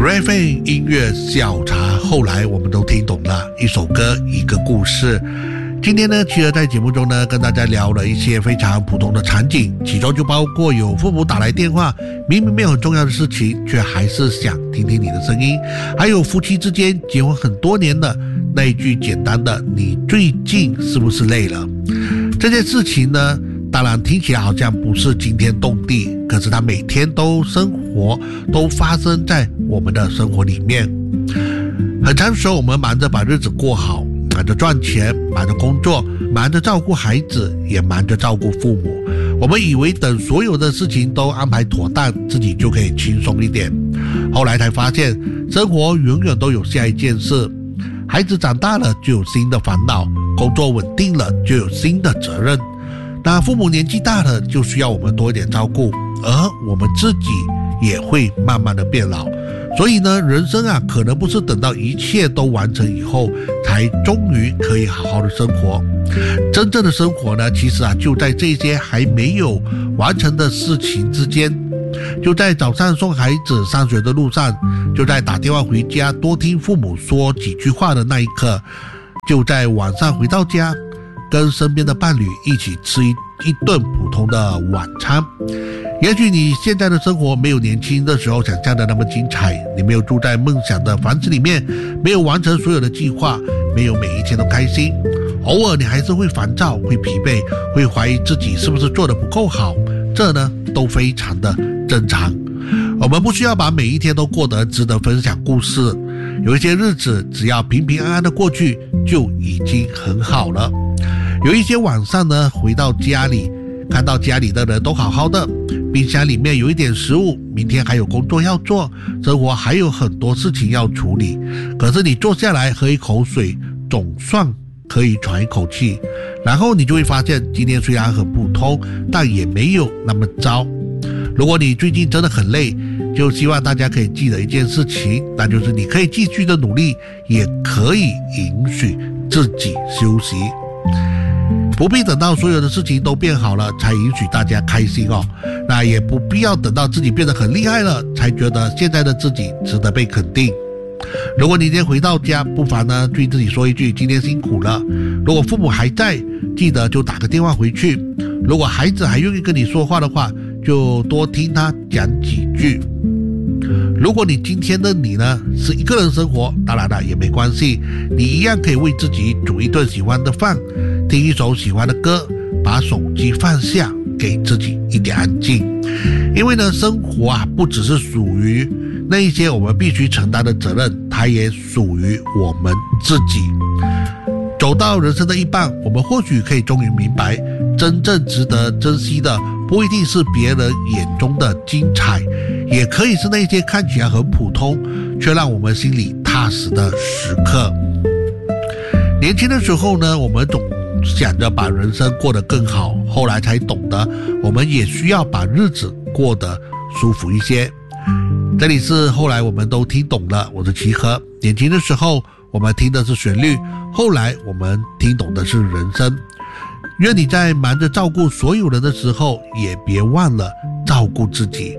Raven 音乐下午茶，后来我们都听懂了，一首歌一个故事。今天呢，企鹅在节目中呢，跟大家聊了一些非常普通的场景，其中就包括有父母打来电话，明明没有很重要的事情，却还是想听听你的声音；还有夫妻之间结婚很多年了，那一句简单的“你最近是不是累了”，这件事情呢，当然听起来好像不是惊天动地，可是它每天都发生在我们的生活里面。很长时候我们忙着把日子过好，忙着赚钱，忙着工作，忙着照顾孩子，也忙着照顾父母。我们以为等所有的事情都安排妥当，自己就可以轻松一点。后来才发现，生活永远都有下一件事。孩子长大了就有新的烦恼，工作稳定了就有新的责任。那父母年纪大了，就需要我们多一点照顾，而我们自己也会慢慢的变老。所以呢，人生啊，可能不是等到一切都完成以后，才终于可以好好的生活。真正的生活呢，其实啊，就在这些还没有完成的事情之间，就在早上送孩子上学的路上，就在打电话回家多听父母说几句话的那一刻，就在晚上回到家，跟身边的伴侣一起吃一顿普通的晚餐。也许你现在的生活没有年轻的时候想象的那么精彩，你没有住在梦想的房子里面，没有完成所有的计划，没有每一天都开心。偶尔你还是会烦躁，会疲惫，会怀疑自己是不是做得不够好，这呢都非常的正常。我们不需要把每一天都过得值得分享故事，有一些日子只要平平安安的过去就已经很好了。有一些晚上呢，回到家里，看到家里的人都好好的，冰箱里面有一点食物，明天还有工作要做，生活还有很多事情要处理，可是你坐下来喝一口水，总算可以喘一口气，然后你就会发现今天虽然很普通，但也没有那么糟。如果你最近真的很累，就希望大家可以记得一件事情，那就是你可以继续的努力，也可以允许自己休息。不必等到所有的事情都变好了才允许大家开心哦，那也不必要等到自己变得很厉害了才觉得现在的自己值得被肯定。如果你今天回到家，不妨呢对自己说一句今天辛苦了。如果父母还在，记得就打个电话回去。如果孩子还愿意跟你说话的话，就多听他讲几句。如果你今天的你呢是一个人生活，当然了也没关系，你一样可以为自己煮一顿喜欢的饭，听一首喜欢的歌，把手机放下，给自己一点安静。因为呢，生活啊不只是属于那一些我们必须承担的责任，它也属于我们自己。走到人生的一半，我们或许可以终于明白，真正值得珍惜的不一定是别人眼中的精彩，也可以是那些看起来很普通却让我们心里踏实的时刻。年轻的时候呢，我们总想着把人生过得更好，后来才懂得我们也需要把日子过得舒服一些。这里是后来我们都听懂了，我是齐和。年轻的时候我们听的是旋律，后来我们听懂的是人生。愿你在忙着照顾所有人的时候，也别忘了照顾自己。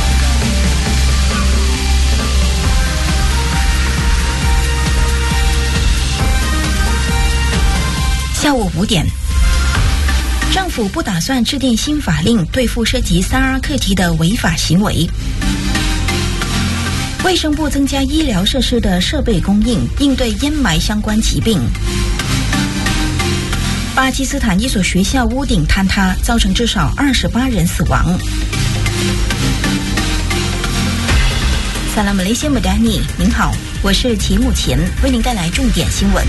下午5点，政府不打算制定新法令对付涉及3R课题的违法行为。卫生部增加医疗设施的设备供应，应对烟霾相关疾病。巴基斯坦一所学校屋顶坍塌，造成至少28人死亡。萨拉马雷西亚穆达尼，您好，我是齐木前，为您带来重点新闻。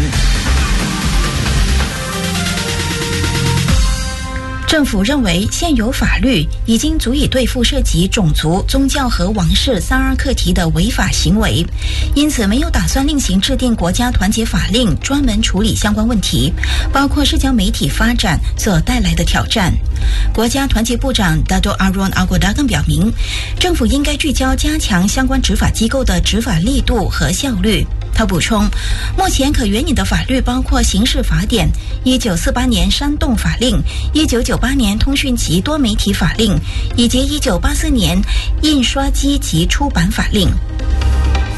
政府认为现有法律已经足以对付涉及种族、宗教和王室3R课题的违法行为，因此没有打算另行制定国家团结法令专门处理相关问题，包括社交媒体发展所带来的挑战。国家团结部长 Dato Aaron Agodagan 表明，政府应该聚焦加强相关执法机构的执法力度和效率。他补充，目前可援引的法律包括刑事法典、1948年煽动法令、1998年通讯及多媒体法令，以及1984年印刷机及出版法令。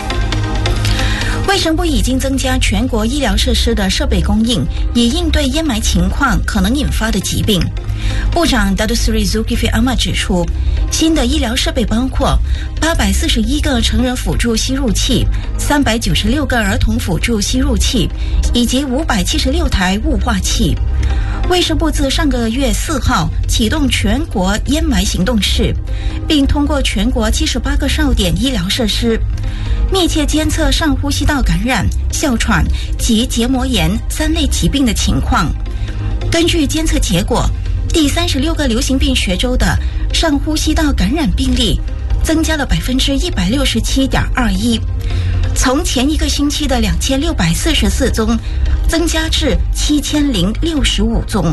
卫生部已经增加全国医疗设施的设备供应，以应对烟霾情况可能引发的疾病。部长 Datuk Seri Zulkifli Ahmad 指出，新的医疗设备包括841个成人辅助吸入器、396个儿童辅助吸入器，以及576台雾化器。卫生部自上个月4号启动全国烟霾行动室，并通过全国78个哨点医疗设施，密切监测上呼吸道感染、哮喘及结膜炎3类疾病的情况。根据监测结果，第36个流行病学州的上呼吸道感染病例增加了167.21%，从前一个星期的2644宗增加至7065宗。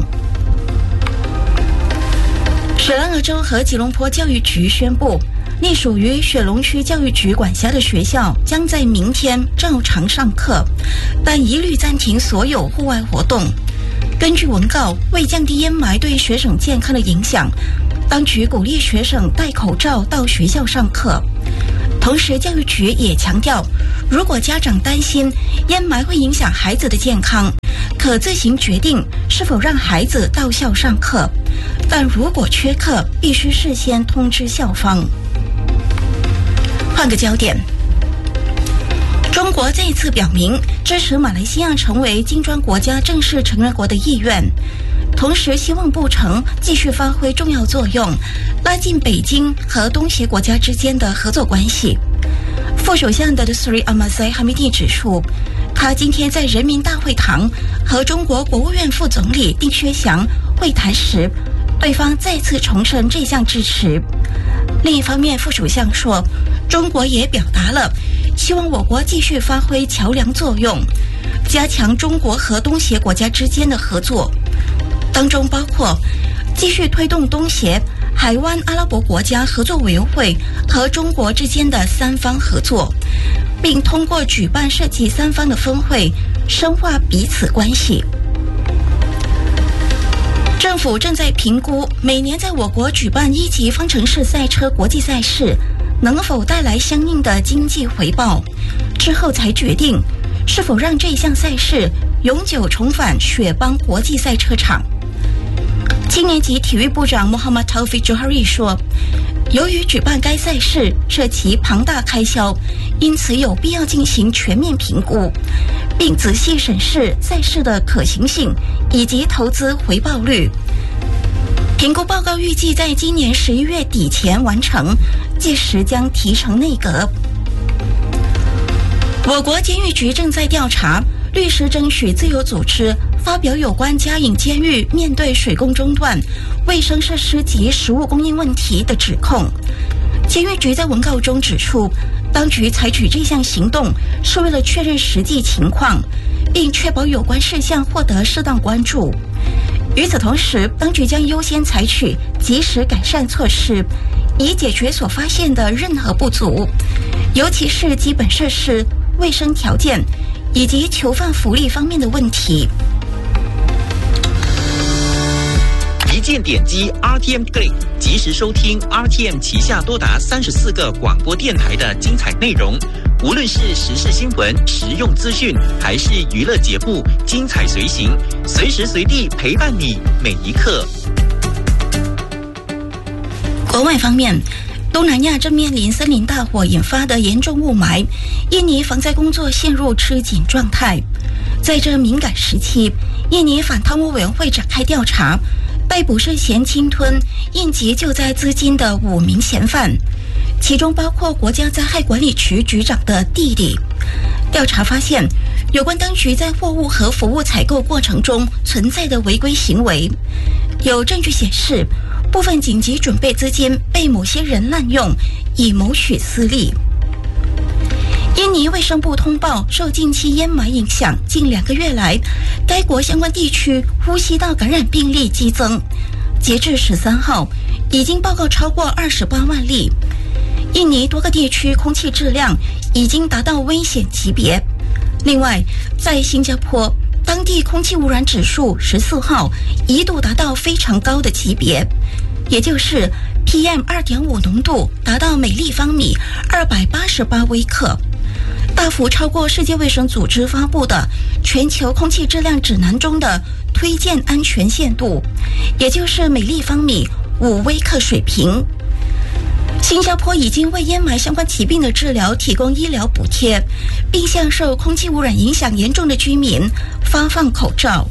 雪兰莪州和吉隆坡教育局宣布，隶属于雪隆区教育局管辖的学校将在明天照常上课，但一律暂停所有户外活动。根据文告，为降低烟霾对学生健康的影响，当局鼓励学生戴口罩到学校上课。同时，教育局也强调，如果家长担心烟霾会影响孩子的健康，可自行决定是否让孩子到校上课，但如果缺课，必须事先通知校方。换个焦点，中国再次表明支持马来西亚成为金砖国家正式成员国的意愿，同时希望布城继续发挥重要作用，拉近北京和东协国家之间的合作关系。副首相 Datuk Seri Ahmad Zahid Hamidi 指出，他今天在人民大会堂和中国国务院副总理丁薛祥会谈时，对方再次重申这项支持。另一方面，副首相说，中国也表达了希望我国继续发挥桥梁作用，加强中国和东协国家之间的合作，当中包括继续推动东协、海湾阿拉伯国家合作委员会和中国之间的三方合作，并通过举办涉及三方的峰会，深化彼此关系。政府正在评估每年在我国举办1级方程式赛车国际赛事能否带来相应的经济回报，之后才决定是否让这项赛事永久重返雪邦国际赛车场。青年及体育部长 Muhammad Taufik Johari 说，由于举办该赛事涉及庞大开销，因此有必要进行全面评估，并仔细审视赛事的可行性以及投资回报率。评估报告预计在今年11月底前完成，届时将提呈内阁。我国监狱局正在调查律师争取自由组织发表有关嘉颖监狱面对水供中断、卫生设施及食物供应问题的指控。监狱局在文告中指出，当局采取这项行动是为了确认实际情况，并确保有关事项获得适当关注。与此同时，当局将优先采取及时改善措施，以解决所发现的任何不足，尤其是基本设施、卫生条件以及囚犯福利方面的问题。 一键点击 RTM Click， 及时收听 RTM 旗下多达34个广播电台的精彩内容。无论是时事新闻、实用资讯，还是娱乐节目，精彩随行，随时随地陪伴你每一刻。 国外方面，东南亚正面临森林大火引发的严重雾霾，印尼防灾工作陷入吃紧状态。在这敏感时期，印尼反贪污委员会展开调查，逮捕涉嫌侵吞应急救灾资金的5名嫌犯，其中包括国家灾害管理局局长的弟弟。调查发现，有关当局在货物和服务采购过程中存在的违规行为，有证据显示部分紧急准备资金被某些人滥用，以谋取私利。印尼卫生部通报，受近期烟霾影响，近2个月来，该国相关地区呼吸道感染病例激增。截至13号，已经报告超过28万例。印尼多个地区空气质量已经达到危险级别。另外，在新加坡，当地空气污染指数14号一度达到非常高的级别，也就是 PM2.5 浓度达到每立方米288微克，大大幅超过世界卫生组织发布的全球空气质量指南中的推荐安全限度，也就是每立方米5微克水平。新加坡已经为烟霾相关疾病的治疗提供医疗补贴，并向受空气污染影响严重的居民发放口罩。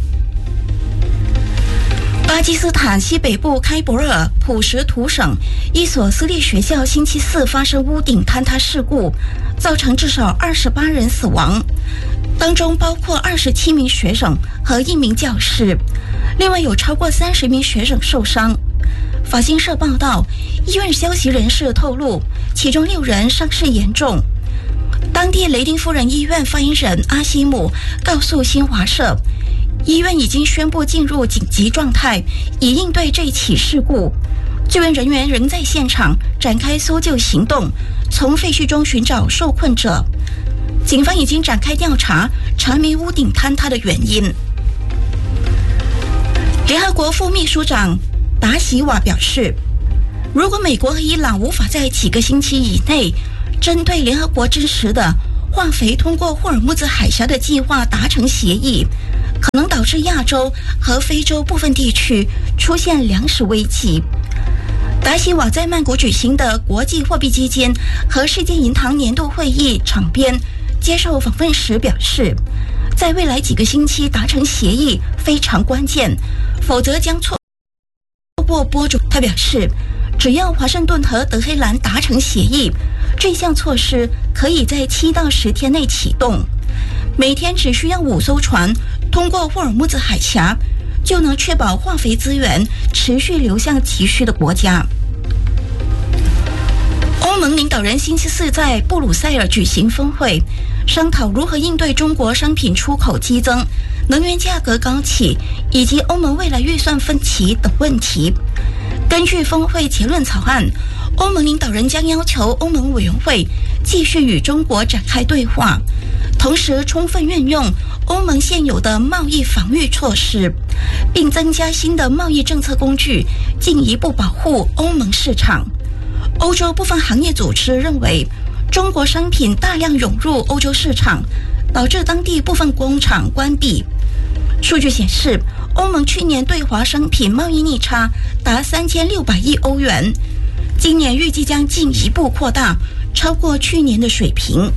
巴基斯坦西北部开伯尔普什图省一所私立学校星期四发生屋顶坍塌事故，造成至少28人死亡，当中包括27名学生和1名教师，另外有超过30名学生受伤。法新社报道，医院消息人士透露，其中6人伤势严重。当地雷丁夫人医院发言人阿西姆告诉新华社，医院已经宣布进入紧急状态，以应对这起事故。救援人员仍在现场展开搜救行动，从废墟中寻找受困者。警方已经展开调查，查明屋顶坍塌的原因。联合国副秘书长达席瓦表示，如果美国和伊朗无法在几个星期以内针对联合国支持的化肥通过霍尔木兹海峡的计划达成协议，可能导致亚洲和非洲部分地区出现粮食危机。达西瓦在曼谷举行的国际货币基金和世界银行年度会议场边接受访问时表示，在未来几个星期达成协议非常关键，否则将错过播种。他表示，只要华盛顿和德黑兰达成协议，这项措施可以在7到10天内启动，每天只需要5艘船通过霍尔木兹海峡，就能确保化肥资源持续流向急需的国家。欧盟领导人星期四在布鲁塞尔举行峰会，商讨如何应对中国商品出口激增、能源价格高企以及欧盟未来预算分歧等问题。根据峰会结论草案，欧盟领导人将要求欧盟委员会继续与中国展开对话，同时充分运用欧盟现有的贸易防御措施，并增加新的贸易政策工具，进一步保护欧盟市场。欧洲部分行业组织认为，中国商品大量涌入欧洲市场，导致当地部分工厂关闭。数据显示，欧盟去年对华商品贸易逆差达3600亿欧元，今年预计将进一步扩大，超过去年的水平。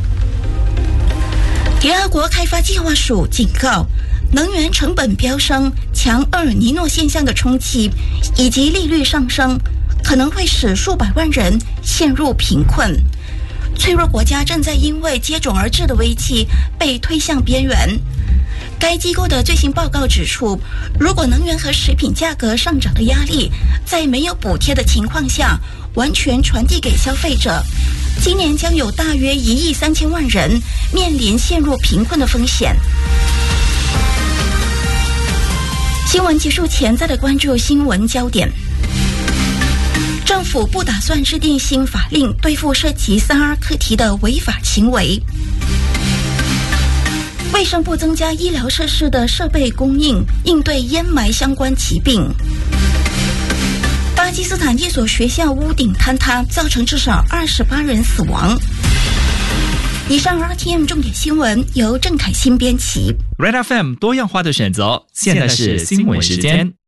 联合国开发计划署警告，能源成本飙升、强厄尔尼诺现象的冲击以及利率上升，可能会使数百万人陷入贫困。脆弱国家正在因为接踵而至的危机被推向边缘。该机构的最新报告指出，如果能源和食品价格上涨的压力在没有补贴的情况下完全传递给消费者，今年将有大约1亿3千万人面临陷入贫困的风险。新闻结束前，再来关注新闻焦点。政府不打算制定新法令对付涉及3R课题的违法行为。卫生部增加医疗设施的设备供应，应对烟霾相关疾病。巴基斯坦一所学校屋顶坍塌，造成至少28人死亡。以上 RTM 重点新闻由郑凯欣编辑。 Red FM 多样化的选择，现在是新闻时间。